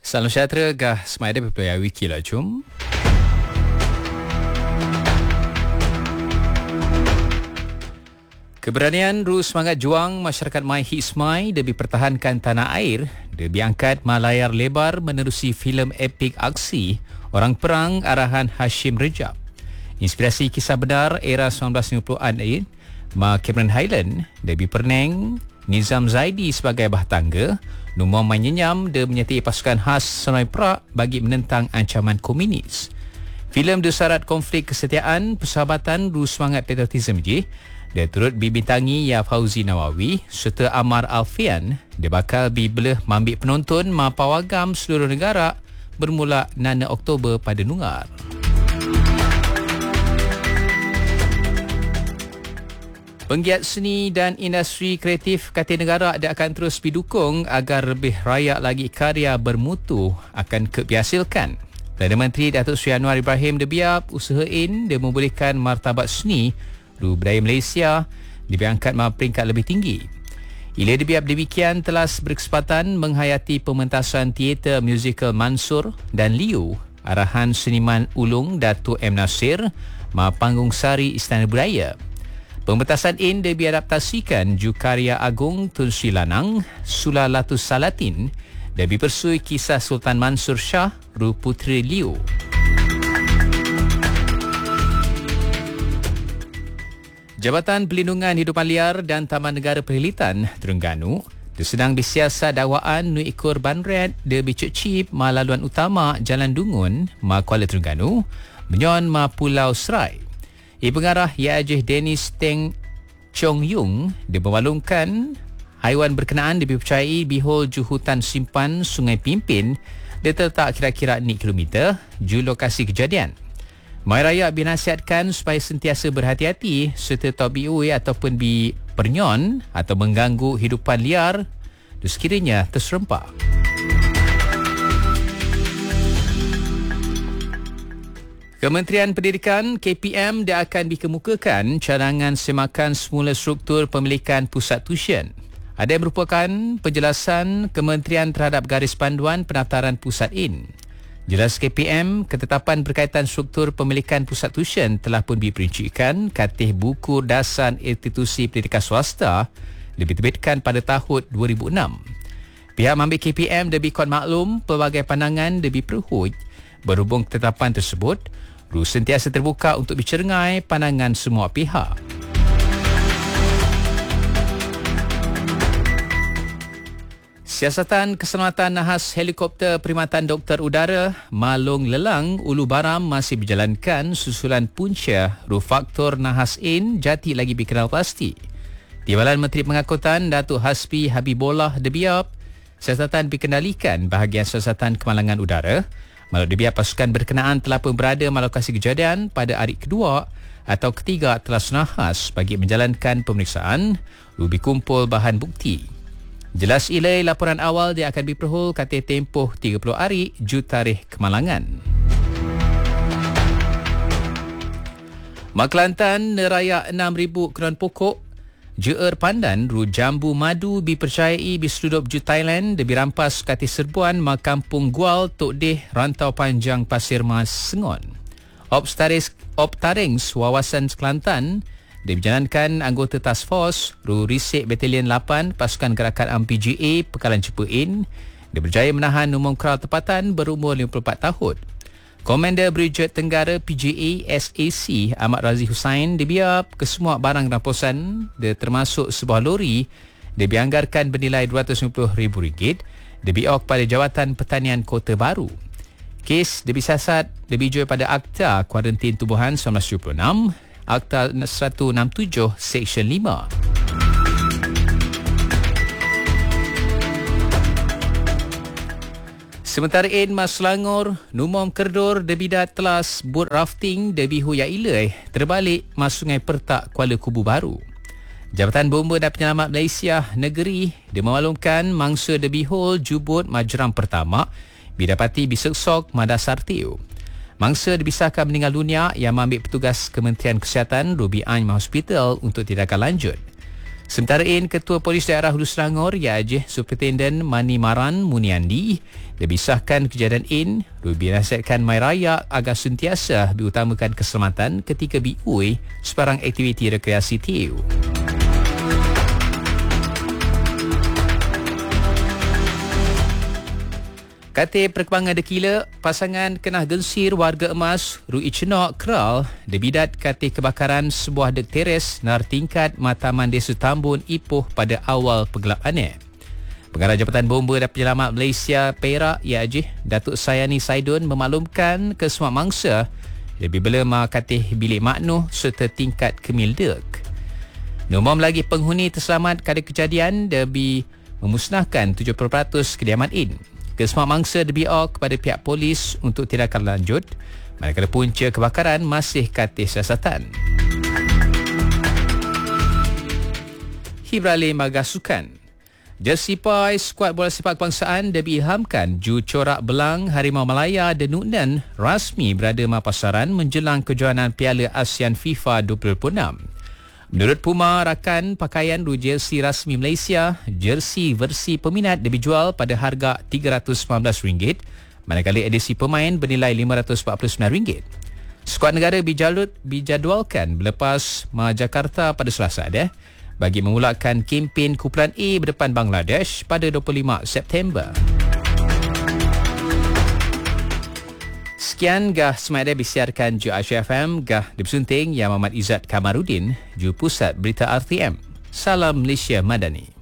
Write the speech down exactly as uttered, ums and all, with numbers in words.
Salam sejahtera, gah semada berpelaya wiki lah jom. Keberanian ru semangat juang masyarakat Mai Hizmai demi pertahankan tanah air, demi angkat malayar lebar menerusi filem epik aksi Orang Perang arahan Hashim Rejab. Inspirasi kisah benar era sembilan belas lima puluhan ini, Ma Cameron Highland, demi Perneng, Nizam Zaidi sebagai bah tangga, Numong Manyenyam de menyertai pasukan khas Senoi Perak bagi menentang ancaman komunis. Filem desarat konflik kesetiaan, persahabatan, ru semangat patriotisme je. Dia turut dibintangi Ya Fauzi Nawawi serta Amar Alfian. Dia bakal dibeleh mambik penonton ma pawagam seluruh negara bermula enam Oktober pada Nungar. Penggiat seni dan industri kreatif Kartanegara dia akan terus didukung agar lebih rayak lagi karya bermutu akan kebiasilkan. Perdana Menteri Datuk Seri Anwar Ibrahim Debiab usahain dia membolehkan martabat seni du budaya Malaysia diangkat ma peringkat lebih tinggi. Ila Debiab demikian telah berkesempatan menghayati pementasan teater musical Mansur dan Liu arahan seniman ulung Datuk M. Nasir ma panggung sari Istana Budaya. Pementasan ini diadaptasikan ju karya agung Tun Sri Lanang Sulalatus Salatin dan dipersui kisah Sultan Mansur Shah ru Puteri Liu. Jabatan Pelindungan Hidupan Liar dan Taman Negara Perhilitan Terengganu sedang disiasat dakwaan nu ikor banret de bicuk cip ma laluan utama Jalan Dungun ma Kuala Terengganu menyon ma Pulau Serai. Ia pengarah Ya Ajih Dennis Teng Chong Yung dibermalumkan haiwan berkenaan dipercayai bihol ju hutan simpan Sungai Pimpin dia terletak kira-kira enam kilometer ju lokasi kejadian. Mai Raya binasihatkan supaya sentiasa berhati-hati serta tak biui ataupun bi pernyon atau mengganggu hidupan liar sekiranya terserempak. Kementerian Pendidikan K P M dia akan dikemukakan cadangan semakan semula struktur pemilikan pusat tuisyen. Ada yang merupakan penjelasan kementerian terhadap garis panduan pendaftaran pusat in. Jelas K P M, ketetapan berkaitan struktur pemilikan pusat tuisyen telah pun diperincikan katih buku dasar institusi pendidikan swasta diterbitkan pada tahun dua ribu enam. Pihak mengambil K P M lebih kuat maklum pelbagai pandangan lebih perhut berhubung ketetapan tersebut. Ru sentiasa terbuka untuk dicergai pandangan semua pihak. Siasatan keselamatan nahas helikopter Perkhidmatan Doktor Udara Malung Lelang Ulu Baram masih berjalankan susulan punca ru faktor nahas in jati lagi dikenal pasti. Timbalan Menteri Pengangkutan Datuk Hasbi Habibullah Debiab, siasatan dikendalikan bahagian siasatan kemalangan udara. Malah Debiab pasukan berkenaan telah pun berada di lokasi kejadian pada hari kedua atau ketiga telah senahas bagi menjalankan pemeriksaan lebih kumpul bahan bukti. Jelas ilai laporan awal dia akan diperhul katih tempoh tiga puluh hari ju tarikh kemalangan. Mak Kelantan neraya enam ribu keron pokok Jeer Pandan ru jambu madu dipercayai biseludup ju Thailand debi rampas kati serbuan ma kampung Gual Tok Deh Rantau Panjang Pasir Mas Sengon. Optaris Optarings wawasan Kelantan dijalankan anggota task force ru Risik Batalion lapan pasukan gerakan M P G A Pekalan Cepuin dia berjaya menahan umum kral tempatan berumur lima puluh empat tahun. Komander Brigade Tenggara P G A S A C Ahmad Razi Hussain dibiar kesemua barang rampasan dia termasuk sebuah lori dia dianggarkan bernilai dua ratus lima puluh ribu ringgit dibiar pada Jawatan Pertanian Kota Baru. Kes dibisasat dibijual pada Akta Kuarantin Tubuhan seribu sembilan ratus tujuh puluh enam, Akta seratus enam puluh tujuh Seksyen lima. Sementara in Mas Selangor, Numom Kerdor debidat telas bot rafting debi Huya Ilai terbalik mas Sungai Pertak Kuala Kubu Baru. Jabatan Bomba dan Penyelamat Malaysia Negeri dia memaklumkan mangsa debi hol jubut majram pertama bidapati biseksok Madasar Teo. Mangsa dibisarkan meninggal dunia yang mengambil petugas Kementerian Kesihatan Ruby Ain Hospital untuk tindakan lanjut. Sementara in Ketua Polis Daerah Hulu Selangor Iaitu Superintendent Mani Maran Muniandi dibisahkan kejadian in dinasihatkan mai raya agar sentiasa diutamakan keselamatan ketika biui sebarang aktiviti rekreasi tiu. Kata perkembangan dekila, pasangan kenah gensir warga emas Rui Cenok Kral debidat kata kebakaran sebuah dek teres nar tingkat Mataman Desa Tambun Ipoh pada awal pergelapannya. Pengarah Jabatan Bomba dan Penyelamat Malaysia Perak iaitu Datuk Sayani Saidun memaklumkan ke semua mangsa lebih belema katih bilik maknuh serta tingkat kemildek. Nomor lagi penghuni terselamat pada kejadian lebih memusnahkan tujuh puluh peratus kediaman in. Kesemua mangsa D B O kepada pihak polis untuk tindakan lanjut manakala punca kebakaran masih katih siasatan. Hibrale Magasukan. Jersey Pai skuad bola sepak kebangsaan diilhamkan ju corak belang Harimau Malaya dan Nuknan rasmi berada mapasaran menjelang kejohanan Piala ASEAN FIFA dua ribu dua puluh enam. Menurut Puma, rakan pakaian ru jersey rasmi Malaysia, jersey versi peminat dijual pada harga tiga ratus sembilan belas ringgit, manakala edisi pemain bernilai lima ratus empat puluh sembilan ringgit. Skuad negara bijalut dijadualkan berlepas Ma Jakarta pada Selasa deh, bagi memulakan kempen kumpulan A berdepan Bangladesh pada dua puluh lima September. Sekian gah semasa disiarkan Ju Asia F M, gah dibersunting yang Muhammad Izzat Kamarudin, Ju Pusat Berita R T M. Salam Malaysia Madani.